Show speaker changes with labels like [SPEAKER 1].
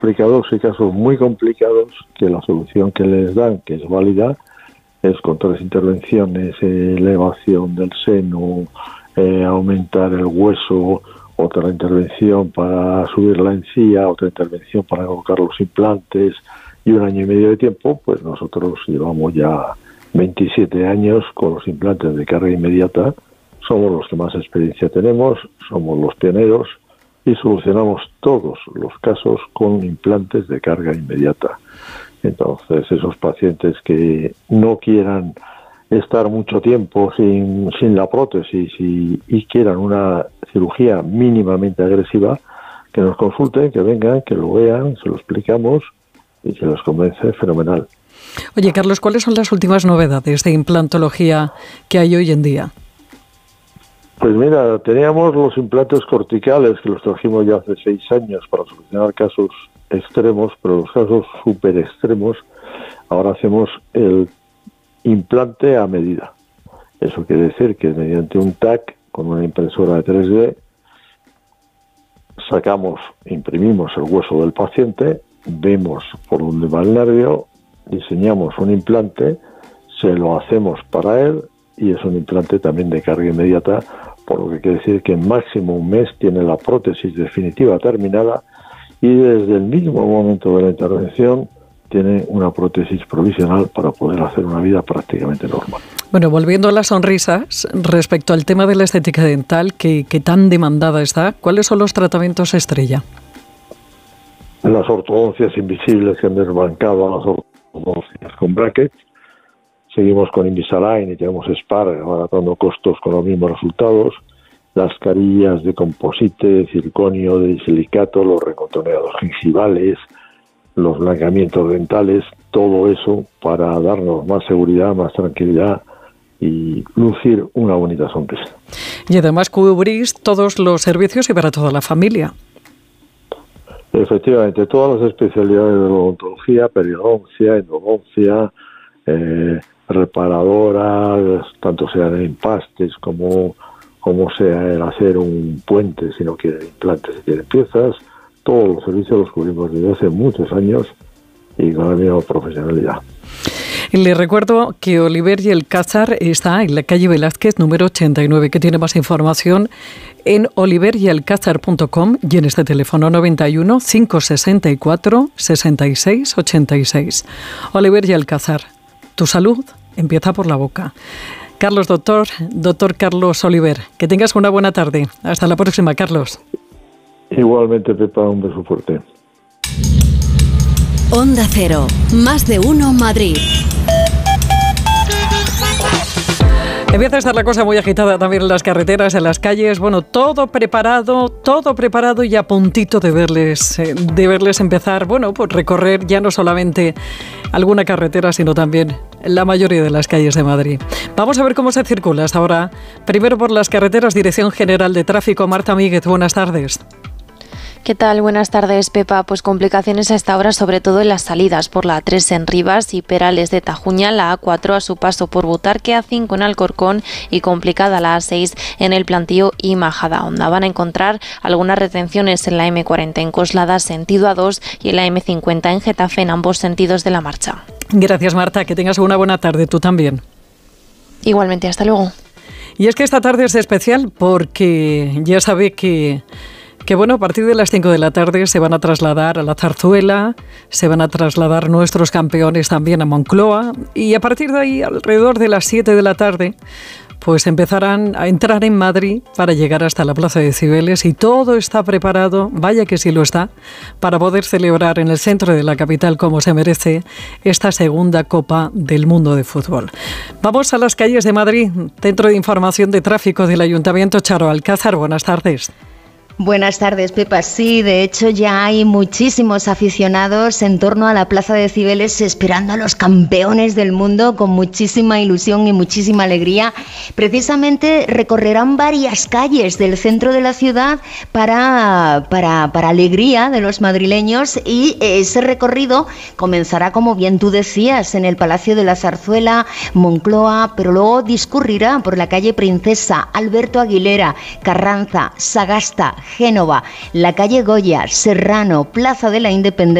[SPEAKER 1] complicados y casos muy complicados que la solución que les dan, que es válida, es con 3 intervenciones, elevación del seno, aumentar el hueso, otra intervención para subir la encía, otra intervención para colocar los implantes y 1 año y medio de tiempo. Pues nosotros llevamos ya 27 años con los implantes de carga inmediata, somos los que más experiencia tenemos, somos los pioneros y solucionamos todos los casos con implantes de carga inmediata. Entonces, esos pacientes que no quieran estar mucho tiempo sin la prótesis y quieran una cirugía mínimamente agresiva, que nos consulten, que vengan, que lo vean, se lo explicamos y si les convence, fenomenal.
[SPEAKER 2] Oye, Carlos, ¿cuáles son las últimas novedades de implantología que hay hoy en día?
[SPEAKER 1] Pues mira, teníamos los implantes corticales que los trajimos ya hace 6 años para solucionar casos extremos, pero los casos súper extremos, ahora hacemos el implante a medida. Eso quiere decir que mediante un TAC con una impresora de 3D imprimimos el hueso del paciente, vemos por dónde va el nervio, diseñamos un implante, se lo hacemos para él y es un implante también de carga inmediata, por lo que quiere decir que en máximo 1 mes tiene la prótesis definitiva terminada y desde el mismo momento de la intervención tiene una prótesis provisional para poder hacer una vida prácticamente normal. Bueno,
[SPEAKER 2] volviendo a las sonrisas, respecto al tema de la estética dental que tan demandada está, ¿cuáles son los tratamientos estrella?
[SPEAKER 1] Las ortodoncias invisibles que han desbancado a las ortodoncias con brackets. Seguimos con Invisalign y tenemos Spar abaratando costos con los mismos resultados. Las carillas de composite, de circonio, de silicato, los recontorneados gingivales, los blancamientos dentales, todo eso para darnos más seguridad, más tranquilidad y lucir una bonita sonrisa.
[SPEAKER 2] Y además cubrís todos los servicios y para toda la familia.
[SPEAKER 1] Efectivamente, todas las especialidades de odontología, periodoncia, endodoncia, reparadoras, tanto sean empastes como sea el hacer un puente si no quieren implantes, si quieren piezas, todos los servicios los cubrimos desde hace muchos años y con la misma profesionalidad.
[SPEAKER 2] Le recuerdo que Oliver y Alcázar está en la calle Velázquez número 89, que tiene más información en oliveryalcázar.com y en este teléfono 91 564 66 86. Oliver y Alcázar, tu salud empieza por la boca. Carlos, doctor Carlos Oliver, que tengas una buena tarde. Hasta la próxima, Carlos.
[SPEAKER 1] Igualmente, Pepa, un beso fuerte.
[SPEAKER 3] Onda Cero, más de uno Madrid.
[SPEAKER 2] Empieza a estar la cosa muy agitada también en las carreteras, en las calles. Bueno, todo preparado y a puntito de verles empezar, bueno, pues recorrer ya no solamente alguna carretera, sino también la mayoría de las calles de Madrid. Vamos a ver cómo se circula hasta ahora. Primero por las carreteras, Dirección General de Tráfico. Marta Míguez, buenas tardes.
[SPEAKER 4] ¿Qué tal? Buenas tardes, Pepa. Pues complicaciones a esta hora, sobre todo en las salidas por la A3 en Rivas y Perales de Tajuña, la A4 a su paso por Butarque, A5 en Alcorcón y complicada la A6 en el Plantío y Majadahonda. Van a encontrar algunas retenciones en la M40 en Coslada, sentido A2, y en la M50 en Getafe, en ambos sentidos de la marcha.
[SPEAKER 2] Gracias, Marta. Que tengas una buena tarde. Tú también.
[SPEAKER 4] Igualmente, hasta luego.
[SPEAKER 2] Y es que esta tarde es especial porque ya sabe que bueno, a partir de las 5 de la tarde se van a trasladar a la Zarzuela, se van a trasladar nuestros campeones también a Moncloa y a partir de ahí, alrededor de las 7 de la tarde, pues empezarán a entrar en Madrid para llegar hasta la Plaza de Cibeles y todo está preparado, vaya que sí lo está, para poder celebrar en el centro de la capital como se merece esta segunda Copa del Mundo de Fútbol. Vamos a las calles de Madrid, Centro de Información de Tráfico del Ayuntamiento. Charo Alcázar, buenas tardes.
[SPEAKER 5] Buenas tardes, Pepa. Sí, de hecho ya hay muchísimos aficionados en torno a la Plaza de Cibeles esperando a los campeones del mundo con muchísima ilusión y muchísima alegría. Precisamente recorrerán varias calles del centro de la ciudad para alegría de los madrileños y ese recorrido comenzará, como bien tú decías, en el Palacio de la Zarzuela, Moncloa, pero luego discurrirá por la calle Princesa, Alberto Aguilera, Carranza, Sagasta, Génova, la calle Goya, Serrano, Plaza de la Independencia,